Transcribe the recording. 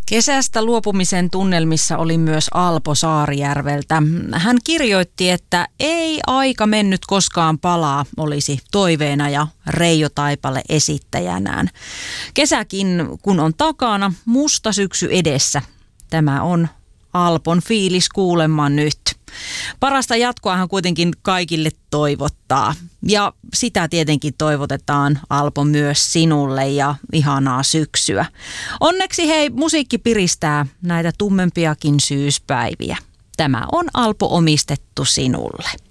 Kesästä luopumisen tunnelmissa oli myös Alpo Saarijärveltä. Hän kirjoitti, että ei aika mennyt koskaan palaa olisi toiveena ja Reijo Taipale esittäjänään. Kesäkin kun on takana, musta syksy edessä. Tämä on Alpon fiilis kuulemma nyt. Parasta jatkoa hän kuitenkin kaikille toivottaa. Ja sitä tietenkin toivotetaan, Alpo, myös sinulle ja ihanaa syksyä. Onneksi hei, musiikki piristää näitä tummempiakin syyspäiviä. Tämä on Alpo omistettu sinulle.